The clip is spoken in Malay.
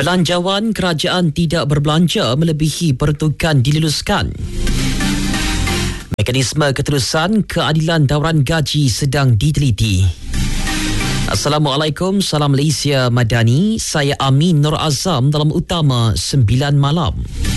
Belanjawan kerajaan tidak berbelanja melebihi peruntukan diluluskan. Mekanisme keterusan keadilan dawaran gaji sedang diteliti. Assalamualaikum, salam Malaysia Madani. Saya Amin Nur Azam dalam Utama 9 Malam.